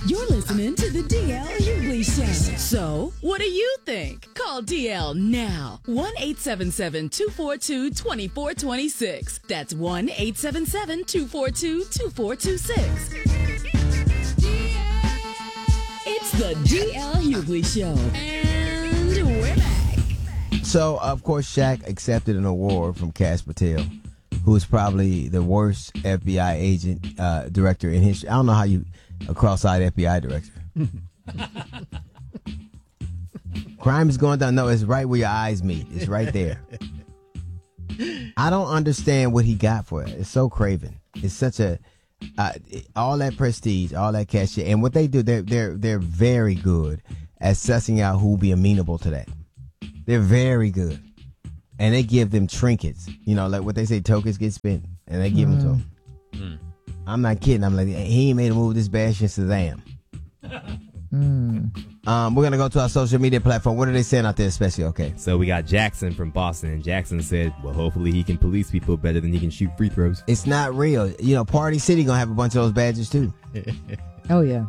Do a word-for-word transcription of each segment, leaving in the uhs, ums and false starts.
You're listening to the D L Hughley Show. So, what do you think? Call D L now. one eight seven seven, two four two, two four two six. That's one eight seven seven, two four two, two four two six. It's the D L Hughley Show. And we're back. So, of course, Shaq accepted an award from Kash Patel, who is probably the worst F B I agent uh, director in history. I don't know how you, a cross-eyed F B I director. Crime is going down. No, it's right where your eyes meet. It's right there. I don't understand what he got for it. It's so craven. It's such a uh, all that prestige, all that cachet, and what they do, they're they're they're very good at sussing out who'll be amenable to that. They're very good, and they give them trinkets. You know, like what they say, tokens get spent, and they give mm. them to them. Mm. I'm not kidding. I'm like, he ain't made a move this bad since Shazam. Mm. Um, we're gonna go to our social media platform. What are they saying out there, especially? Okay, so we got Jackson from Boston, and Jackson said, "Well, hopefully he can police people better than he can shoot free throws." It's not real. You know, Party City gonna have a bunch of those badges too. Oh yeah.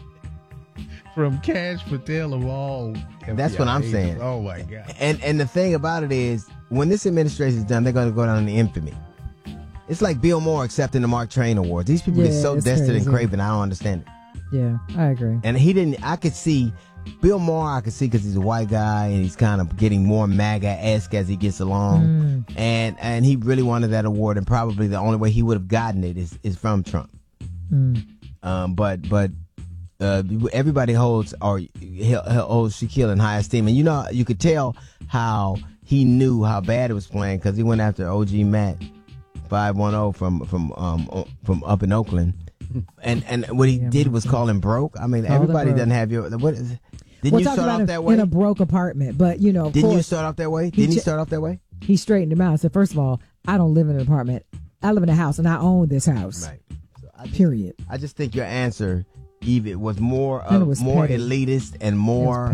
From Kash Patel of all. That's what I'm saying. Oh my God. And and the thing about it is, when this administration is done, they're gonna go down in infamy. It's like Bill Moore accepting the Mark Twain Award. These people yeah, get so desperate crazy. and craven. I don't understand it. Yeah, I agree. And he didn't. I could see Bill Moore. I could see because he's a white guy and he's kind of getting more MAGA-esque as he gets along. Mm. And and he really wanted that award. And probably the only way he would have gotten it is is from Trump. Mm. Um, but but uh, everybody holds or holds Shaquille in high esteem. And you know, you could tell how he knew how bad it was playing because he went after O G Matt five one zero from from um from up in Oakland. And and what he yeah, did was call him broke. I mean, Call everybody doesn't have your. What is? Didn't We're you start off in, that way? In a broke apartment, but you know, of didn't course, you start off that way? Didn't he you start off that way? He straightened him out. And said, first of all, I don't live in an apartment. I live in a house, and I own this house. Right. So I just, Period. I just think your answer, even was more uh, was more petty. elitist and more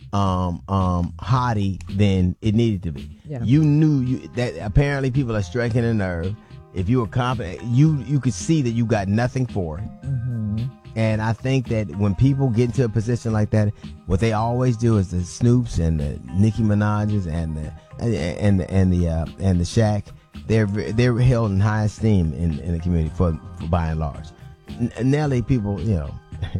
um um haughty than it needed to be. Yeah. You knew you that apparently people are striking a nerve. If you were confident, you you could see that you got nothing for it. Mm-hmm. And I think that when people get into a position like that, what they always do is the Snoops and the Nicki Minaj's and the and the and the uh, and the Shaq, they're they're held in high esteem in, in the community for, for by and large. N- Nelly, people, you know.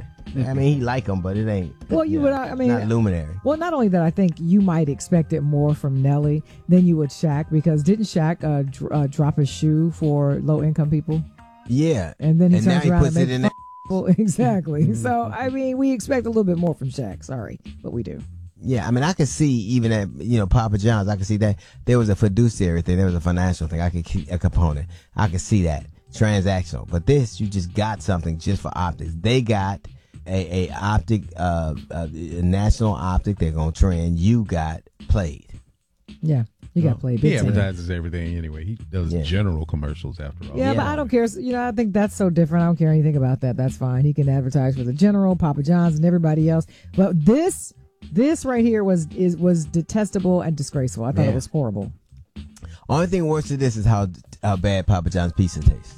I mean, he like them, but it ain't. Well, you, you would. know, I mean, not luminary. Well, not only that, I think you might expect it more from Nelly than you would Shaq, because didn't Shaq uh, dr- uh, drop his shoe for low income people? Yeah, and then he and turns now he around puts and it in makes people. Exactly. So I mean, we expect a little bit more from Shaq. Sorry, but we do. Yeah, I mean, I could see even at, you know, Papa John's, I could see that there was a fiduciary thing, there was a financial thing, I could keep a component, I could see that transactional. But this, you just got something just for optics. They got a, a optic, uh, a national optic. They're gonna trend. You got played. Yeah, you got well, played. He advertises everything anyway. He does yeah. general commercials after all. Yeah, yeah, but I don't care. You know, I think that's so different. I don't care anything about that. That's fine. He can advertise for the General, Papa John's, and everybody else. But this, this right here was is was detestable and disgraceful. I thought yeah. it was horrible. Only thing worse than this is how how bad Papa John's pizza tastes.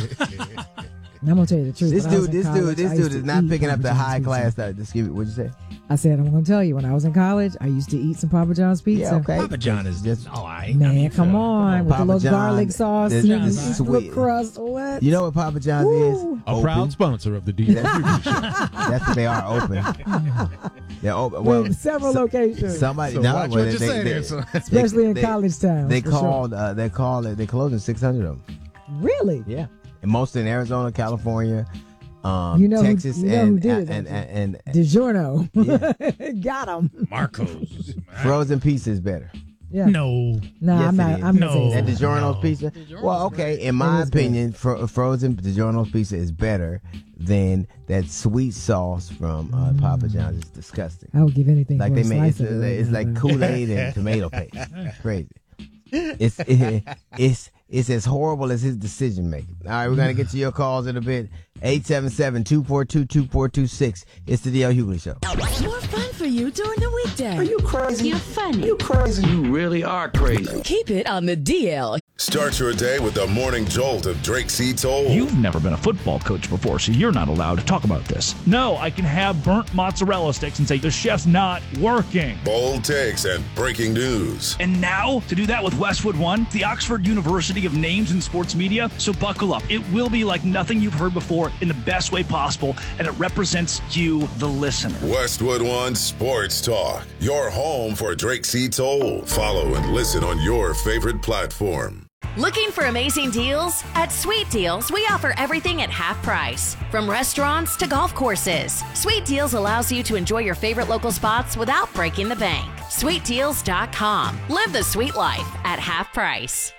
I'm gonna tell you the truth. This dude, this college, dude, this dude is not picking Papa up the John's high pizza. class stuff. Just give it. What'd you say? I said I'm gonna tell you. When I was in college, I used to eat some Papa John's pizza. Yeah, okay. Papa John is just all right. Man, I mean, come on, with Papa the little John, garlic sauce, the, and the the sweet crust. What? You know what Papa John's Ooh. is? A Open. proud sponsor of the D L. That's what they are. Open. They're open. Well, with several so, locations. Somebody, so no, watch well, what they, you they, say they, there, son. Especially in they, college towns. They for called. Sure. Uh, they called it. They closing six hundred of them. Really? Yeah, and most in Arizona, California. Um, you know Texas who, you know and, who did it, and, and, and, and DiGiorno. Yeah. Got him. Marco's. Frozen pizza is better. Yeah. No. No, yes, I'm not. I'm no. not saying That that. DiGiorno's No. pizza? DiGiorno's Well, okay, in my opinion, fro- frozen DiGiorno's pizza is better than that sweet sauce from uh, mm. Papa John's. It's disgusting. I would give anything Like for they a made it's, slice of it. it's like Kool-Aid and tomato paste. It's crazy. It's it, it's it's as horrible as his decision making. All right, we're gonna get to your calls in a bit. eight seven seven, two four two, two four two six. It's the D L Hughley Show. More fun for you during the weekday. Are you crazy? You're funny. You crazy. You really are crazy. Keep it on the D L. Start your day with the morning jolt of Drake C. Told. You've never been a football coach before, so you're not allowed to talk about this. No, I can have burnt mozzarella sticks and say the chef's not working. Bold takes and breaking news. And now, to do that with Westwood One, the Oxford University of names in sports media. So buckle up. It will be like nothing you've heard before in the best way possible, and it represents you, the listener. Westwood One Sports Talk, your home for Drake C. Told. Follow and listen on your favorite platform. Looking for amazing deals? At Sweet Deals, we offer everything at half price. From restaurants to golf courses, Sweet Deals allows you to enjoy your favorite local spots without breaking the bank. sweet deals dot com. Live the sweet life at half price.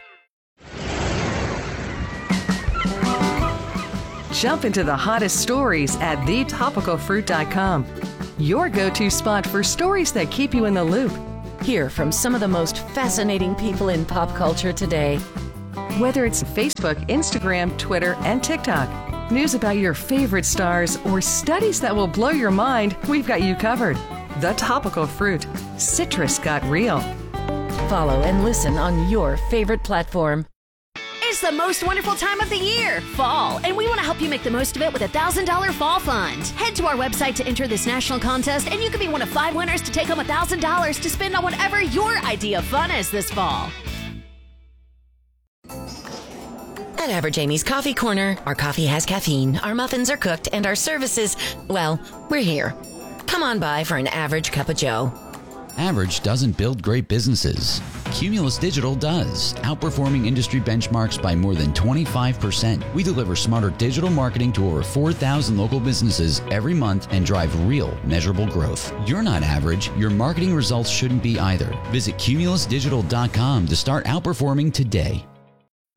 Jump into the hottest stories at the topical fruit dot com. Your go-to spot for stories that keep you in the loop. Hear from some of the most fascinating people in pop culture today. Whether it's Facebook, Instagram, Twitter, and TikTok, news about your favorite stars, or studies that will blow your mind, we've got you covered. The Topical Fruit. Citrus got real. Follow and listen on your favorite platform. It's the most wonderful time of the year, fall, and we want to help you make the most of it with a one thousand dollars Fall Fund. Head to our website to enter this national contest, and you could be one of five winners to take home one thousand dollars to spend on whatever your idea of fun is this fall. At Average Amy's Coffee Corner, our coffee has caffeine, our muffins are cooked, and our services, well, we're here. Come on by for an average cup of joe. Average doesn't build great businesses. Cumulus Digital does, outperforming industry benchmarks by more than twenty-five percent. We deliver smarter digital marketing to over four thousand local businesses every month and drive real, measurable growth. You're not average. Your marketing results shouldn't be either. Visit cumulus digital dot com to start outperforming today.